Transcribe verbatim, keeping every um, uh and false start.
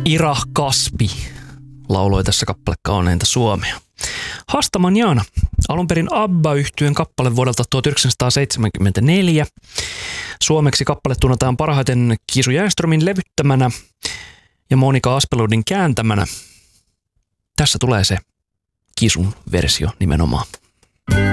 Ira Kaspi lauloi tässä kappale kauneinta suomea. Hasta Mañana, alun perin ABBA-yhtyeen kappale vuodelta tuhatyhdeksänsataaseitsemänkymmentäneljä. Suomeksi kappale tunnetaan parhaiten Kisu Järnströmin levyttämänä ja Monika Aspelundin kääntämänä. Tässä tulee se Kisun versio nimenomaan.